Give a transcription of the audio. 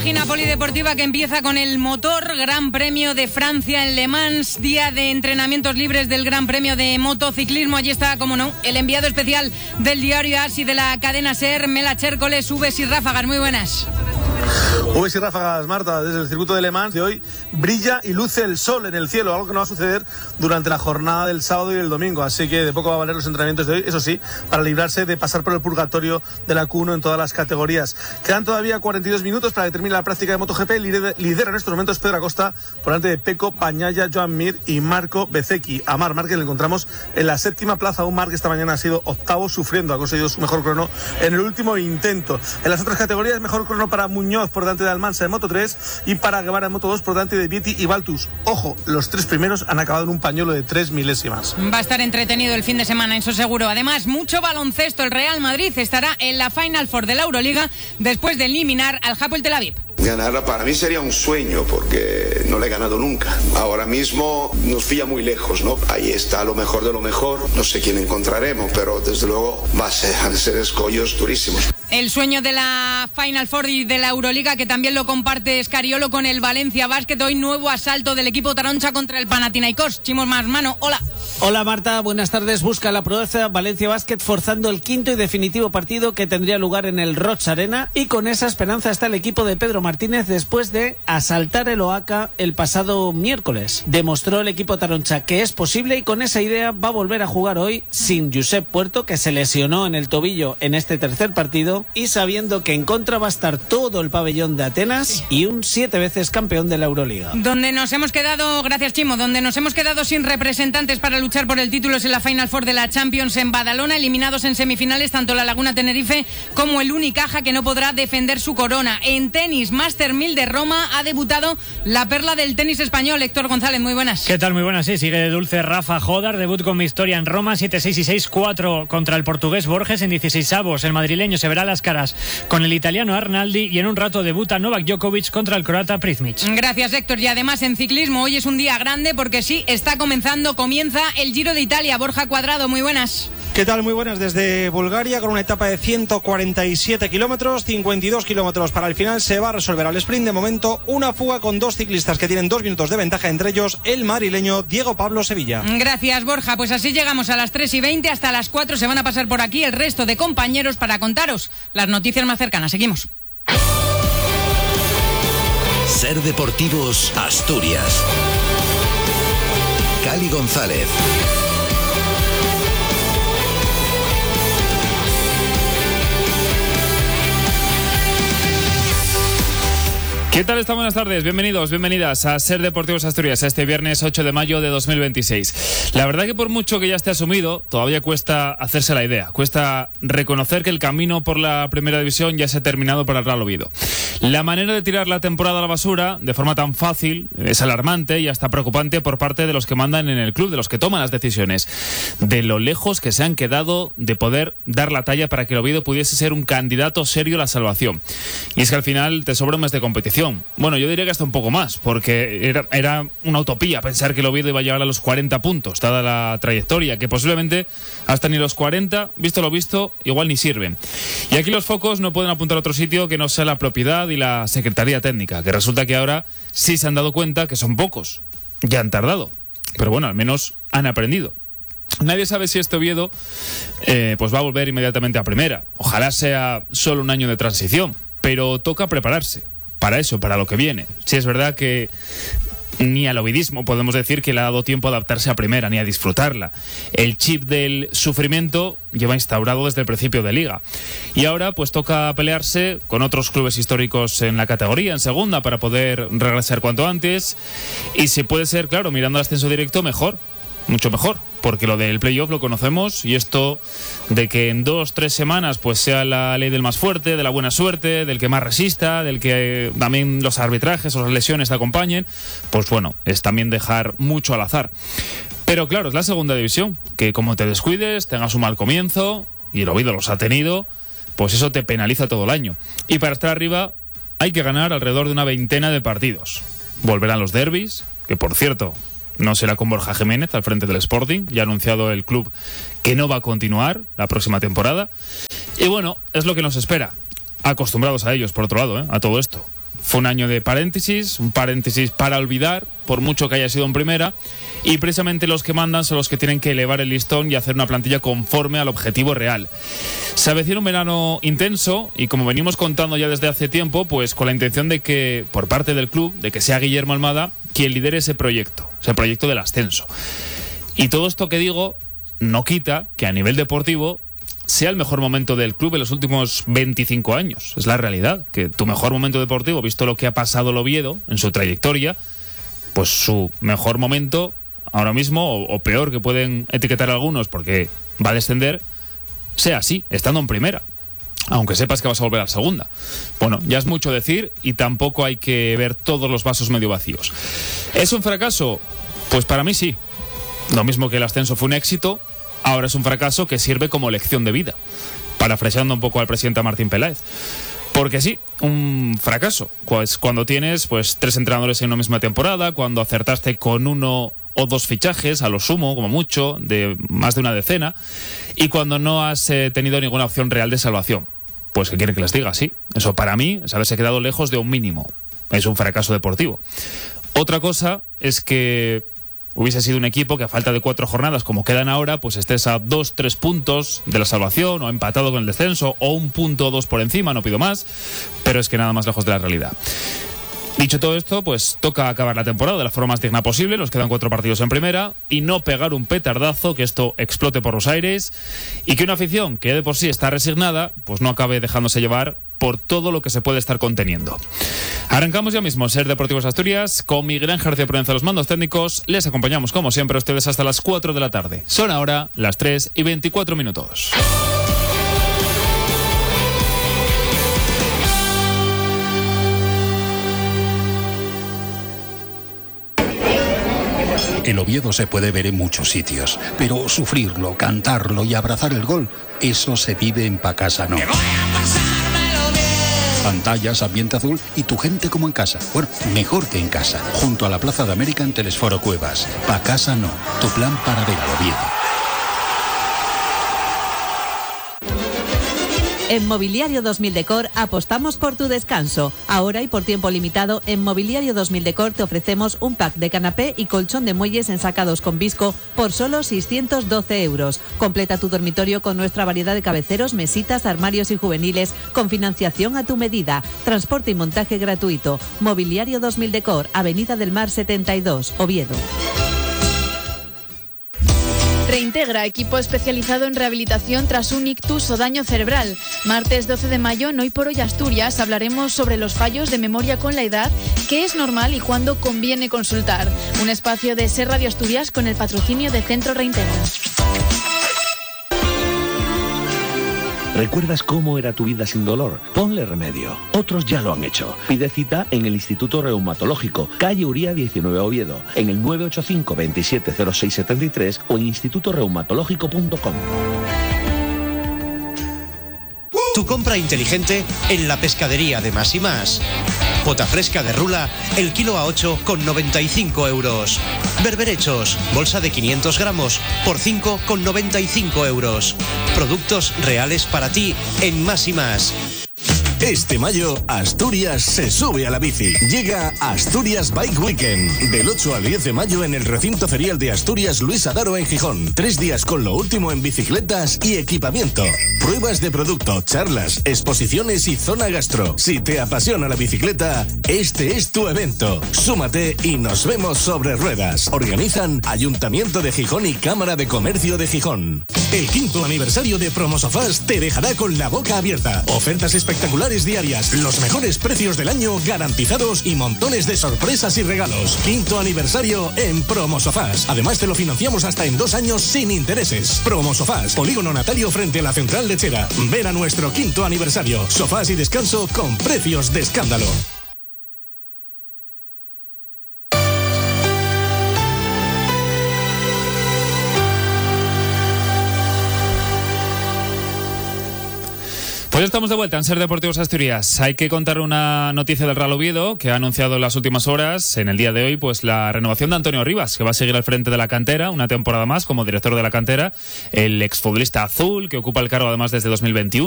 Página polideportiva que empieza con el motor Gran Premio de Francia en Le Mans, día de entrenamientos libres del Gran Premio de motociclismo. Allí está, como no, el enviado especial del diario AS y de la cadena SER, Mela Chércoles. Ubes y ráfagas, muy buenas. Ubes y ráfagas, Marta, desde el circuito de Le Mans de hoy brilla y luce el sol en el cielo, algo que no va a suceder durante la jornada del sábado y el domingo, así que de poco va a valer los entrenamientos de hoy, eso sí, para librarse de pasar por el purgatorio de la Q1 en todas las categorías. Quedan todavía 42 minutos para que termine la práctica de MotoGP. Lidera en estos momentos Pedro Acosta por delante de Pecco Bagnaia, Joan Mir y Marco Bezzecchi. A Marc Márquez le encontramos en la séptima plaza, un Marc que esta mañana ha sido octavo sufriendo, ha conseguido su mejor crono en el último intento. En las otras categorías, mejor crono para Muñoz por delante de Almansa en Moto3 y para Guevara en Moto2 por delante de Vietti y Baltus. Ojo, los tres primeros han acabado en un pañuelo de 3 milésimas. Va a estar entretenido el fin de semana, eso seguro. Además, mucho baloncesto. El Real Madrid estará en la Final Four de la Euroliga después de eliminar al Hapoel Tel Aviv. Ganarla para mí sería un sueño porque no la he ganado nunca. Ahora mismo nos pilla muy lejos, ¿no? Ahí está lo mejor de lo mejor. No sé quién encontraremos, pero desde luego va a ser escollos durísimos. El sueño de la Final Four y de la Euroliga que también lo comparte Scariolo con el Valencia Basket. Hoy nuevo asalto del equipo taroncha contra el Panathinaikos. Chimos más mano, hola. Hola Marta, buenas tardes. Busca la proeza Valencia Basket forzando el quinto y definitivo partido que tendría lugar en el Roig Arena, y con esa esperanza está el equipo de Pedro Martínez después de asaltar el Oaca el pasado miércoles. Demostró el equipo taroncha que es posible y con esa idea va a volver a jugar hoy sin Josep Puerto, que se lesionó en el tobillo en este tercer partido, y sabiendo que en contra va a estar todo el pabellón de Atenas y un 7 veces campeón de la Euroliga. Donde nos hemos quedado, gracias Chimo, donde nos hemos quedado sin representantes para luchar por el título es en la Final Four de la Champions en Badalona, eliminados en semifinales tanto la Laguna Tenerife como el Unicaja, que no podrá defender su corona. En tenis, Master 1000 de Roma, ha debutado la perla del tenis español, Héctor González, muy buenas. ¿Qué tal? Muy buenas, sí, sigue de dulce Rafa Jodar, debut con victoria en Roma, 7-6 y 6-4 contra el portugués Borges en 16avos. El madrileño se verá las caras con el italiano Arnaldi y en un rato debuta Novak Djokovic contra el croata Pricmic. Gracias, Héctor. Y además en ciclismo hoy es un día grande porque sí, comienza el Giro de Italia. Borja Cuadrado, muy buenas. ¿Qué tal? Muy buenas desde Bulgaria, con una etapa de 147 kilómetros, 52 kilómetros para el final. Se va a resolver al sprint. De momento, una fuga con dos ciclistas que tienen 2 minutos de ventaja, entre ellos el madrileño Diego Pablo Sevilla. Gracias, Borja. Pues así llegamos a las 3:20. Hasta las 4 se van a pasar por aquí el resto de compañeros para contaros las noticias más cercanas. Seguimos. SER Deportivos Asturias. Cali González. ¿Qué tal están? Buenas tardes, bienvenidas a SER Deportivos Asturias, este viernes 8 de mayo de 2026. La verdad que por mucho que ya esté asumido, todavía cuesta hacerse la idea, cuesta reconocer que el camino por la primera división ya se ha terminado para el Real Oviedo. La manera de tirar la temporada a la basura de forma tan fácil es alarmante y hasta preocupante por parte de los que mandan en el club, de los que toman las decisiones, de lo lejos que se han quedado de poder dar la talla para que el Oviedo pudiese ser un candidato serio a la salvación. Y es que al final te sobra un mes de competición. Bueno, yo diría que hasta un poco más, porque era una utopía pensar que el Oviedo iba a llegar a los 40 puntos, dada la trayectoria, que posiblemente hasta ni los 40, visto lo visto, igual ni sirven. Y aquí los focos no pueden apuntar a otro sitio que no sea la propiedad y la Secretaría Técnica, que resulta que ahora sí se han dado cuenta que son pocos. Ya han tardado, pero bueno, al menos han aprendido. Nadie sabe si este Oviedo pues va a volver inmediatamente a primera. Ojalá sea solo un año de transición, pero toca prepararse para eso, para lo que viene. Sí, es verdad que ni al ovidismo podemos decir que le ha dado tiempo a adaptarse a primera, ni a disfrutarla. El chip del sufrimiento lleva instaurado desde el principio de liga. Y ahora pues toca pelearse con otros clubes históricos en la categoría, en segunda, para poder regresar cuanto antes. Y si puede ser, claro, mirando al ascenso directo, mejor. Mucho mejor, porque lo del playoff lo conocemos, y esto de que en 2-3 semanas pues sea la ley del más fuerte, de la buena suerte, del que más resista, del que también los arbitrajes o las lesiones te acompañen, pues bueno, es también dejar mucho al azar. Pero claro, es la segunda división, que como te descuides, tengas un mal comienzo, y el Oviedo los ha tenido, pues eso te penaliza todo el año. Y para estar arriba hay que ganar alrededor de una veintena de partidos. Volverán los derbis, que por cierto no será con Borja Jiménez al frente del Sporting. Ya ha anunciado el club que no va a continuar la próxima temporada. Y bueno, es lo que nos espera. Acostumbrados a ellos, por otro lado, a todo esto. fue un año de paréntesis, un paréntesis para olvidar, por mucho que haya sido en primera, y precisamente los que mandan son los que tienen que elevar el listón y hacer una plantilla conforme al objetivo real. Se avecina un verano intenso y, como venimos contando ya desde hace tiempo, pues con la intención de que, por parte del club, de que sea Guillermo Almada quien lidere ese proyecto del ascenso. Y todo esto que digo no quita que a nivel deportivo sea el mejor momento del club en los últimos 25 años. Es la realidad, que tu mejor momento deportivo, visto lo que ha pasado el Oviedo en su trayectoria, pues su mejor momento ahora mismo, o peor que pueden etiquetar algunos porque va a descender, sea así, estando en primera, aunque sepas que vas a volver a la segunda. Bueno, ya es mucho decir y tampoco hay que ver todos los vasos medio vacíos. ¿Es un fracaso? Pues para mí sí. Lo mismo que el ascenso fue un éxito, ahora es un fracaso que sirve como lección de vida, parafraseando un poco al presidente Martín Peláez. Porque sí, un fracaso, pues cuando tienes 3 entrenadores en una misma temporada, cuando acertaste con 1 o 2 fichajes, a lo sumo, como mucho, de más de una decena, y cuando no has tenido ninguna opción real de salvación. Pues ¿qué quieren que les diga? Sí, eso para mí es haberse quedado lejos de un mínimo. Es un fracaso deportivo. Otra cosa es que hubiese sido un equipo que a falta de 4 jornadas, como quedan ahora, pues estés a 2-3 puntos de la salvación, o empatado con el descenso, o 1 punto o 2 por encima, no pido más, pero es que nada más lejos de la realidad. Dicho todo esto, pues toca acabar la temporada de la forma más digna posible, nos quedan 4 partidos en primera, y no pegar un petardazo, que esto explote por los aires, y que una afición que de por sí está resignada, pues no acabe dejándose llevar por todo lo que se puede estar conteniendo. Arrancamos ya mismo Ser Deportivos Asturias con Miguel Ángel García Provenza, los mandos técnicos. Les acompañamos como siempre a ustedes hasta las 4 de la tarde. Son ahora las 3:24. El Oviedo se puede ver en muchos sitios, pero sufrirlo, cantarlo y abrazar el gol, eso se vive en Pacasa No. Pantallas, ambiente azul y tu gente como en casa. Bueno, mejor que en casa. Junto a la Plaza de América en Telesforo Cuevas. Pacasa No, tu plan para ver al Oviedo. En Mobiliario 2000 Decor apostamos por tu descanso. Ahora y por tiempo limitado, en Mobiliario 2000 Decor te ofrecemos un pack de canapé y colchón de muelles ensacados con visco por solo 612 euros. Completa tu dormitorio con nuestra variedad de cabeceros, mesitas, armarios y juveniles con financiación a tu medida. Transporte y montaje gratuito. Mobiliario 2000 Decor, Avenida del Mar 72, Oviedo. Reintegra, equipo especializado en rehabilitación tras un ictus o daño cerebral. Martes 12 de mayo, en Hoy por Hoy Asturias, hablaremos sobre los fallos de memoria con la edad, qué es normal y cuándo conviene consultar. Un espacio de Ser Radio Asturias con el patrocinio de Centro Reintegra. ¿Recuerdas cómo era tu vida sin dolor? Ponle remedio. Otros ya lo han hecho. Pide cita en el Instituto Reumatológico, calle Uría 19 Oviedo, en el 985 27 06 73 o en institutoreumatológico.com. Tu compra inteligente en la pescadería de Más y Más. Pota fresca de rula, el kilo a 8,95 euros. Berberechos, bolsa de 500 gramos, por 5,95 euros. Productos reales para ti en Más y Más. Este mayo, Asturias se sube a la bici. Llega Asturias Bike Weekend. Del 8 al 10 de mayo en el recinto ferial de Asturias Luis Adaro en Gijón. 3 días con lo último en bicicletas y equipamiento. Pruebas de producto, charlas, exposiciones y zona gastro. Si te apasiona la bicicleta, este es tu evento. Súmate y nos vemos sobre ruedas. Organizan Ayuntamiento de Gijón y Cámara de Comercio de Gijón. El 5º aniversario de Promosofás te dejará con la boca abierta. Ofertas espectaculares diarias, los mejores precios del año garantizados y montones de sorpresas y regalos. 5º aniversario en Promosofás. Además te lo financiamos hasta en 2 años sin intereses. Promosofás, Polígono Natalio frente a la Central Lechera. Ven a nuestro 5º aniversario. Sofás y descanso con precios de escándalo. Pues estamos de vuelta en Ser Deportivos Asturias. Hay que contar una noticia del Real Oviedo que ha anunciado en las últimas horas, en el día de hoy, pues la renovación de Antonio Rivas, que va a seguir al frente de la cantera una temporada más como director de la cantera, el exfutbolista azul que ocupa el cargo además desde 2021.